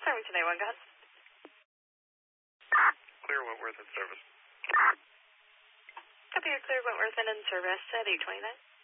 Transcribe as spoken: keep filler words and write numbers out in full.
Farmington A one, go ahead. Clear Wentworth in service. Copy, you're clear Wentworth and in service at eight twenty-nine.